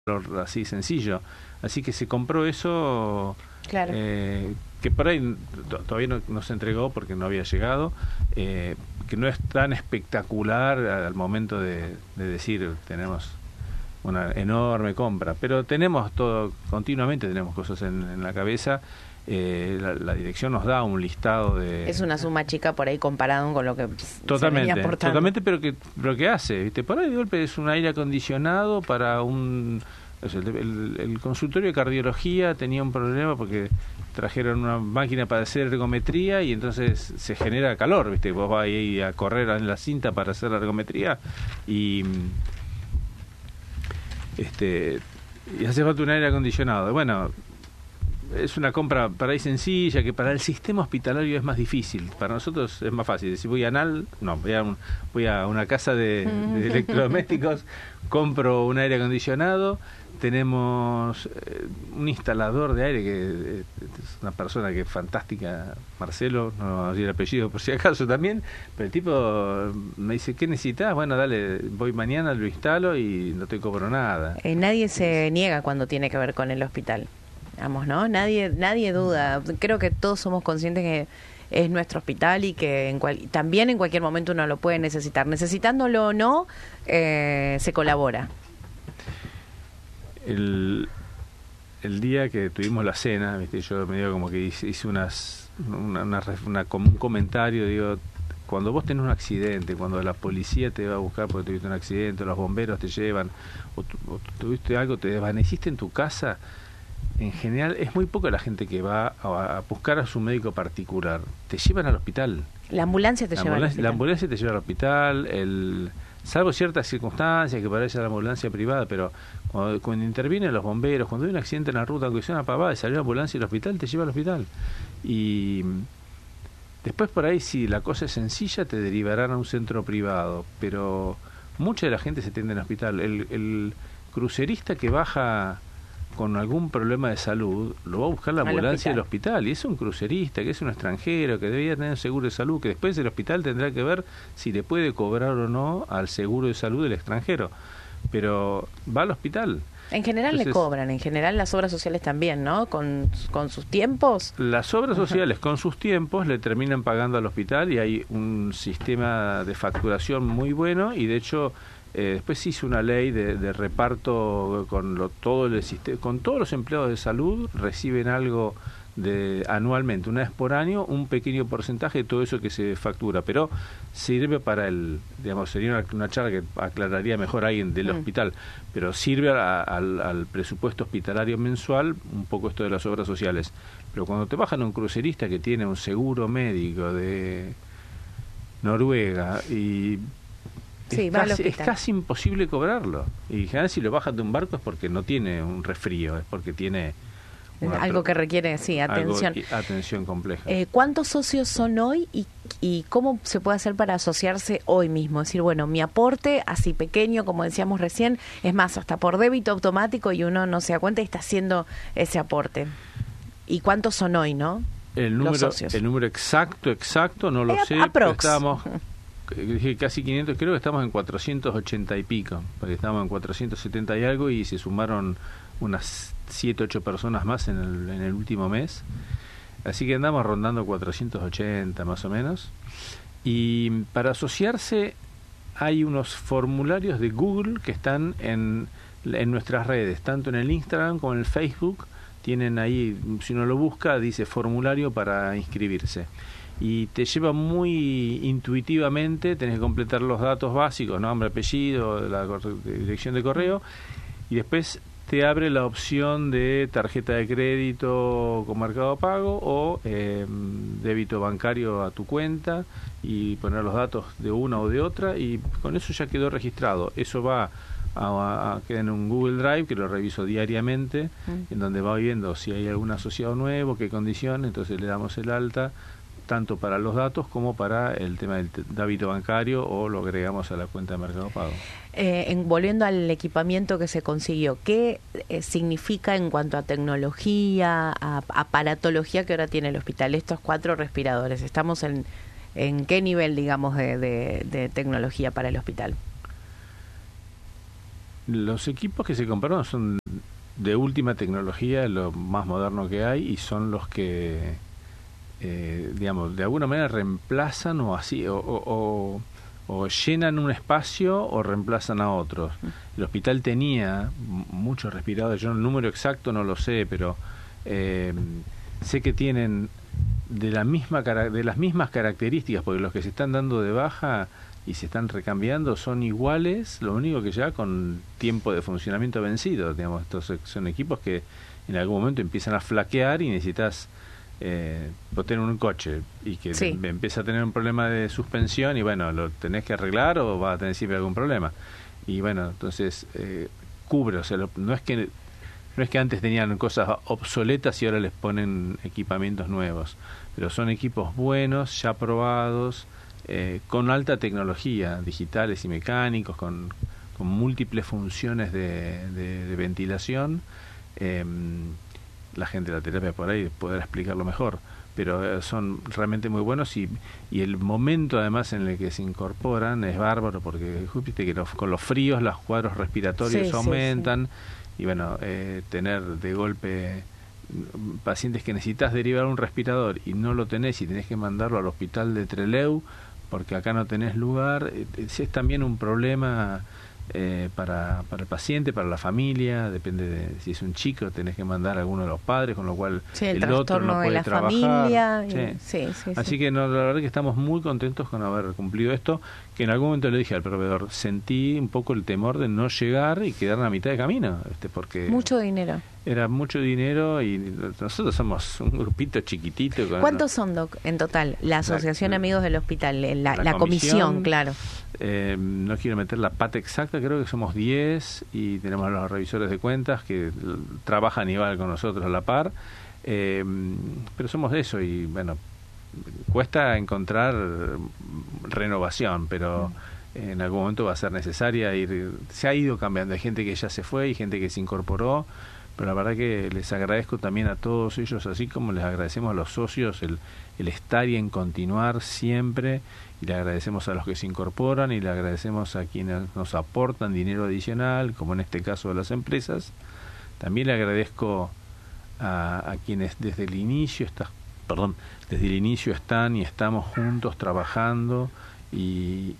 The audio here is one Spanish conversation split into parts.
así sencillo. Así que se compró eso, Claro. que por ahí todavía no se entregó porque no había llegado, que no es tan espectacular al momento de decir tenemos una enorme compra, pero tenemos todo, continuamente tenemos cosas en la cabeza. La dirección nos da un listado de... Es una suma chica por ahí comparado con lo que Totalmente, se venía aportando. totalmente, pero que hace, ¿viste? Por ahí de golpe es un aire acondicionado para un... El consultorio de cardiología tenía un problema porque trajeron una máquina para hacer ergometría y entonces se genera calor, ¿viste? Vos vas ahí a correr en la cinta para hacer la ergometría y y hace falta un aire acondicionado. Bueno, es una compra para ahí sencilla, que para el sistema hospitalario es más difícil. Para nosotros es más fácil. Si voy a voy a una casa de electrodomésticos, compro un aire acondicionado. Tenemos un instalador de aire que es una persona que es fantástica, Marcelo, no vamos a decir el apellido por si acaso también, pero el tipo me dice, ¿qué necesitas? Bueno, dale, voy mañana, lo instalo y no te cobro nada. Nadie se niega cuando tiene que ver con el hospital, digamos, ¿no? Nadie duda. Creo que todos somos conscientes que es nuestro hospital y que también en cualquier momento uno lo puede necesitar. Necesitándolo o no, se colabora. El día que tuvimos la cena, ¿viste? Yo me digo como que hice un comentario, digo, cuando vos tenés un accidente, cuando la policía te va a buscar porque tuviste un accidente, los bomberos te llevan, o tuviste algo, te desvaneciste en tu casa, en general es muy poca la gente que va a buscar a su médico particular, te llevan al hospital. La ambulancia te lleva al hospital. La ambulancia te lleva al hospital, salvo ciertas circunstancias que parece la ambulancia privada, pero cuando intervienen los bomberos, cuando hay un accidente en la ruta, aunque sea una pavada, y salió la ambulancia y el hospital, te lleva al hospital. Y después por ahí, si la cosa es sencilla, te derivarán a un centro privado, pero mucha de la gente se atiende en el hospital. El crucerista que baja con algún problema de salud, lo va a buscar la ambulancia del hospital, y es un crucerista, que es un extranjero, que debía tener seguro de salud, que después el hospital tendrá que ver si le puede cobrar o no al seguro de salud del extranjero, pero va al hospital. En general le cobran, en general las obras sociales también, ¿no? Con sus tiempos. Las obras sociales con sus tiempos le terminan pagando al hospital y hay un sistema de facturación muy bueno y de hecho después se hizo una ley de reparto con con todos los empleados de salud reciben algo anualmente, una vez por año, un pequeño porcentaje de todo eso que se factura, pero sirve para sería una charla que aclararía mejor alguien del hospital, pero sirve al presupuesto hospitalario mensual un poco esto de las obras sociales. Pero cuando te bajan a un crucerista que tiene un seguro médico de Noruega y es casi imposible cobrarlo. Y en general si lo bajan de un barco es porque no tiene un resfrío, es porque tiene algo que requiere, atención. Atención compleja. ¿Cuántos socios son hoy y cómo se puede hacer para asociarse hoy mismo? Es decir, bueno, mi aporte, así pequeño, como decíamos recién, es más, hasta por débito automático y uno no se da cuenta y está haciendo ese aporte. ¿Y cuántos son hoy, no? El número exacto, no lo sé. Estábamos casi 500, creo que estamos en 480 y pico, porque estábamos en 470 y algo y se sumaron unas 7, 8 personas más en el último mes, así que andamos rondando 480 más o menos. Y para asociarse hay unos formularios de Google que están en nuestras redes, tanto en el Instagram como en el Facebook. Tienen ahí, si uno lo busca, dice formulario para inscribirse y te lleva muy intuitivamente, tenés que completar los datos básicos, nombre, apellido, la dirección de correo, y después te abre la opción de tarjeta de crédito con Mercado Pago o débito bancario a tu cuenta y poner los datos de una o de otra y con eso ya quedó registrado. Eso va queda en un Google Drive que lo reviso diariamente, en donde va viendo si hay algún asociado nuevo, qué condiciones, entonces le damos el alta tanto para los datos como para el tema del débito bancario o lo agregamos a la cuenta de Mercado Pago. Volviendo al equipamiento que se consiguió, ¿qué significa en cuanto a tecnología, a aparatología que ahora tiene el hospital? Estos 4 respiradores, ¿estamos en qué nivel, digamos, de tecnología para el hospital? Los equipos que se compraron son de última tecnología, lo más moderno que hay, y son los que, digamos, de alguna manera reemplazan o así, o llenan un espacio o reemplazan a otros. El hospital tenía muchos respiradores, yo el número exacto no lo sé, pero sé que tienen de las mismas características, porque los que se están dando de baja y se están recambiando son iguales, lo único que ya con tiempo de funcionamiento vencido. Digamos, estos son equipos que en algún momento empiezan a flaquear y necesitas vos tenés un coche y que empieza a tener un problema de suspensión y bueno, lo tenés que arreglar o vas a tener siempre algún problema. Y bueno, entonces cubre, o sea, no es que antes tenían cosas obsoletas y ahora les ponen equipamientos nuevos, pero son equipos buenos, ya probados, con alta tecnología, digitales y mecánicos, con múltiples funciones de ventilación. La gente de la terapia por ahí podrá explicarlo mejor, pero son realmente muy buenos y el momento además en el que se incorporan es bárbaro, porque viste que con los fríos los cuadros respiratorios aumentan y bueno, tener de golpe pacientes que necesitas derivar un respirador y no lo tenés y tenés que mandarlo al hospital de Trelew porque acá no tenés lugar, es también un problema para el paciente, para la familia, depende de si es un chico, tenés que mandar a alguno de los padres, con lo cual el otro no puede de la trabajar. Familia, Así que no, la verdad que estamos muy contentos con haber cumplido esto, que en algún momento le dije al proveedor, sentí un poco el temor de no llegar y quedar a mitad de camino, porque mucho dinero. Era mucho dinero y nosotros somos un grupito chiquitito. ¿Cuántos son, Doc, en total? La Asociación Amigos del Hospital, la comisión, claro. No quiero meter la pata exacta, creo que somos 10 y tenemos a los revisores de cuentas que trabajan igual con nosotros a la par, pero somos de eso y bueno, cuesta encontrar renovación, pero en algún momento va a ser necesaria se ha ido cambiando, hay gente que ya se fue y gente que se incorporó, pero la verdad que les agradezco también a todos ellos, así como les agradecemos a los socios el estar y en continuar siempre, y le agradecemos a los que se incorporan y le agradecemos a quienes nos aportan dinero adicional, como en este caso de las empresas. También le agradezco a quienes desde el inicio están y estamos juntos trabajando y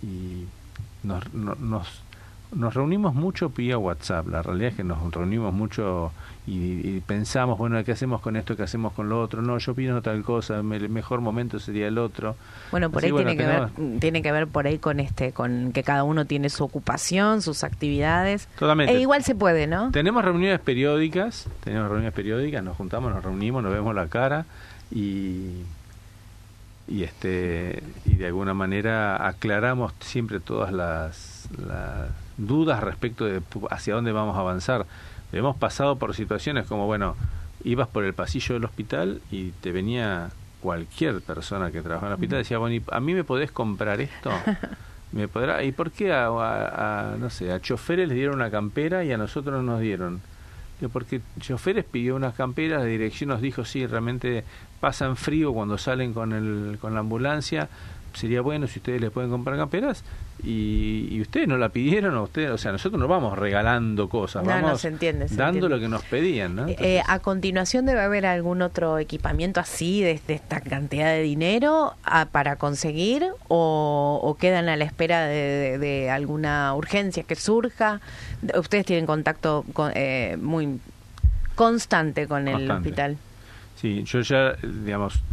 nos reunimos mucho vía WhatsApp. La realidad es que nos reunimos mucho y pensamos, bueno, ¿qué hacemos con esto? ¿Qué hacemos con lo otro? No, yo opino tal cosa, el mejor momento sería el otro. Bueno, por ahí tiene que ver por ahí con que cada uno tiene su ocupación, sus actividades. Totalmente. Igual se puede, ¿no? Tenemos reuniones periódicas, nos juntamos, nos reunimos, nos vemos la cara y de alguna manera aclaramos siempre todas las dudas respecto de hacia dónde vamos a avanzar. Hemos pasado por situaciones como, bueno, ibas por el pasillo del hospital y te venía cualquier persona que trabaja en el hospital y decía, bueno, ¿y a mí me podés comprar esto? ¿Me podrá? ¿Y por qué no sé, a choferes les dieron una campera y a nosotros no nos dieron? Porque choferes pidió unas camperas, la dirección nos dijo, sí, realmente pasan frío cuando salen con la ambulancia, sería bueno si ustedes les pueden comprar camperas, y ustedes no la pidieron, o sea, nosotros no vamos regalando cosas, vamos se entiende. Lo que nos pedían, ¿no? Entonces, a continuación debe haber algún otro equipamiento así, de esta cantidad de dinero para conseguir, o quedan a la espera de alguna urgencia que surja. Ustedes tienen contacto muy constante con el hospital. Sí, yo ya, digamos,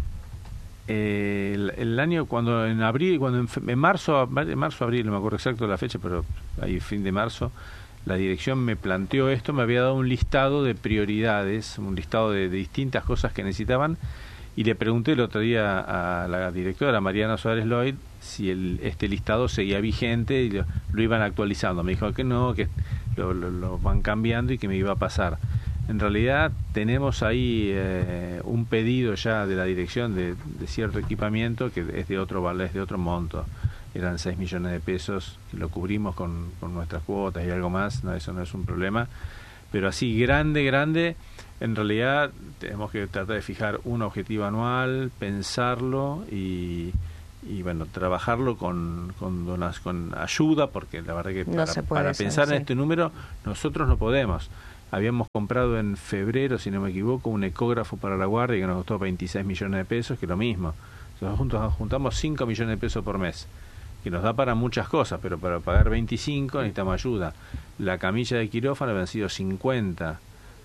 el año en marzo, abril, no me acuerdo exacto la fecha, pero ahí fin de marzo, la dirección me planteó esto, me había dado un listado de prioridades, un listado de distintas cosas que necesitaban, y le pregunté el otro día a la directora, Mariana Suárez Lloyd, si este listado seguía vigente y lo iban actualizando. Me dijo que no, que lo van cambiando y que me iba a pasar. En realidad tenemos ahí un pedido ya de la dirección de cierto equipamiento que es de otro monto. Eran 6 millones de pesos, que lo cubrimos con nuestras cuotas y algo más, no, eso no es un problema. Pero así grande, en realidad tenemos que tratar de fijar un objetivo anual, pensarlo y y bueno, trabajarlo con ayuda, porque la verdad que para pensar en este número nosotros no podemos. Habíamos comprado en febrero, si no me equivoco, un ecógrafo para la guardia que nos costó 26 millones de pesos, que es lo mismo. Nosotros juntamos 5 millones de pesos por mes, que nos da para muchas cosas, pero para pagar 25 necesitamos ayuda. La camilla de quirófano habían sido 50,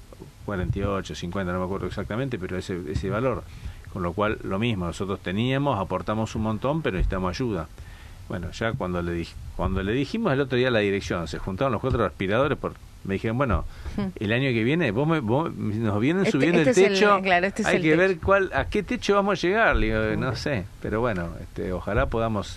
48, 50, no me acuerdo exactamente, pero ese valor. Con lo cual, lo mismo, nosotros teníamos, aportamos un montón, pero necesitamos ayuda. Bueno, ya cuando le dijimos el otro día a la dirección, se juntaron los 4 respiradores, me dijeron, bueno, el año que viene vos nos vienen subiendo el techo, hay que ver a qué techo vamos a llegar. Le digo, no sé, pero bueno, ojalá podamos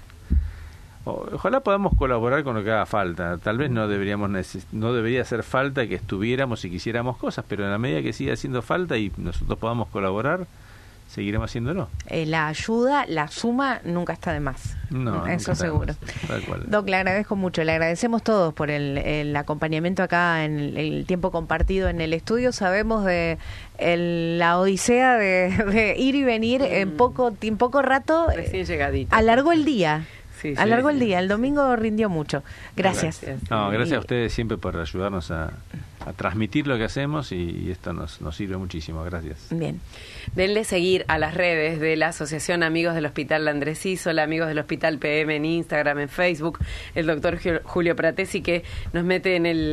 colaborar con lo que haga falta. Tal vez no debería hacer falta que estuviéramos y quisiéramos cosas, pero en la medida que siga haciendo falta y nosotros podamos colaborar, seguiremos haciéndolo. La ayuda, la suma, nunca está de más. No, eso seguro. Tal cual. Doc, le agradezco mucho. Le agradecemos todos por el acompañamiento acá en el tiempo compartido en el estudio. Sabemos de la odisea de ir y venir en poco rato. Recién llegadito. Alargó el día. Alargó el día. El domingo rindió mucho. Gracias. Gracias a ustedes siempre por ayudarnos a transmitir lo que hacemos, y esto nos sirve muchísimo. Gracias. Bien. Denle seguir a las redes de la Asociación Amigos del Hospital Andrés Isola, Amigos del Hospital PM en Instagram, en Facebook, el doctor Julio Pratesi, que nos mete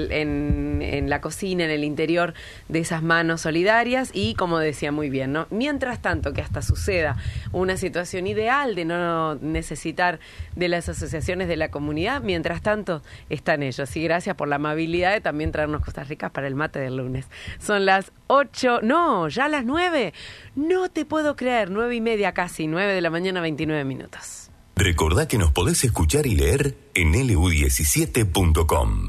en la cocina, en el interior de esas manos solidarias, y como decía muy bien, ¿no? Mientras tanto, que hasta suceda una situación ideal de no necesitar de las asociaciones de la comunidad, mientras tanto están ellos. Y gracias por la amabilidad de también traernos cosas ricas para el mate del lunes. Son las 8, no, ya las 9. No te puedo creer, 9:30 casi, 9 de la mañana, 29 minutos. Recordá que nos podés escuchar y leer en lu17.com.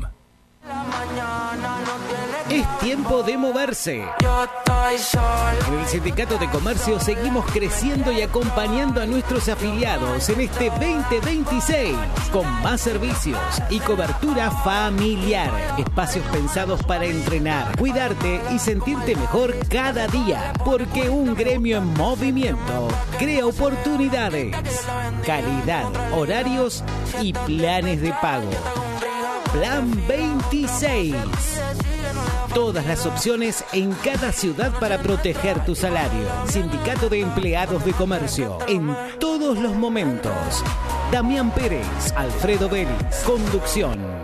Es tiempo de moverse. En el Sindicato de Comercio seguimos creciendo y acompañando a nuestros afiliados en este 2026 con más servicios y cobertura familiar. Espacios pensados para entrenar, cuidarte y sentirte mejor cada día. Porque un gremio en movimiento crea oportunidades, calidad, horarios y planes de pago. Plan 26. Todas las opciones en cada ciudad para proteger tu salario. Sindicato de Empleados de Comercio. En todos los momentos. Damián Pérez, Alfredo Vélez. Conducción.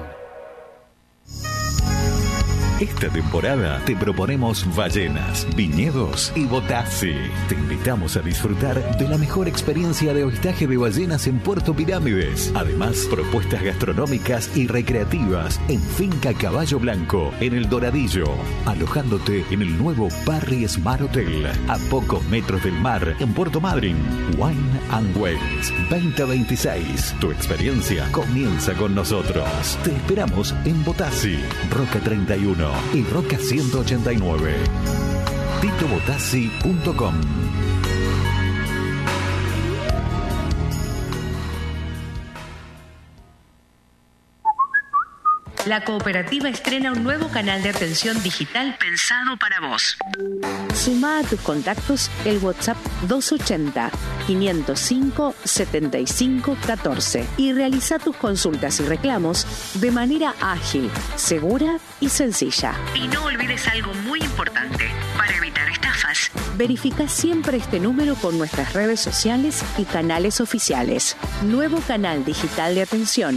Esta temporada te proponemos ballenas, viñedos y Botassi. Te invitamos a disfrutar de la mejor experiencia de avistaje de ballenas en Puerto Pirámides. Además, propuestas gastronómicas y recreativas en Finca Caballo Blanco, en El Doradillo. Alojándote en el nuevo Parry Smart Hotel, a pocos metros del mar, en Puerto Madryn. Wine and Wells 2026. Tu experiencia comienza con nosotros. Te esperamos en Botassi, Roca 31 y Roca 189. titobotassi.com. La cooperativa estrena un nuevo canal de atención digital pensado para vos. Sumá a tus contactos el WhatsApp 280-505-7514 y realiza tus consultas y reclamos de manera ágil, segura y sencilla. Y no olvides algo muy importante para evitar estafas. Verifica siempre este número con nuestras redes sociales y canales oficiales. Nuevo canal digital de atención.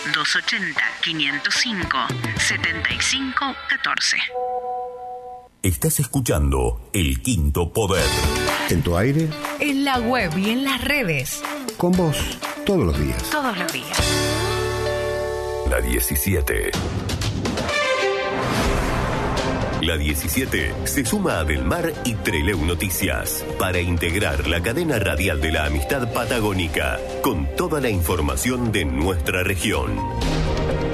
280-505-7514. Estás escuchando El Quinto Poder. En tu aire, en la web y en las redes. Con vos, todos los días. Todos los días. La 17. La 17 se suma a Del Mar y Treleu Noticias para integrar la cadena radial de la amistad patagónica con toda la información de nuestra región.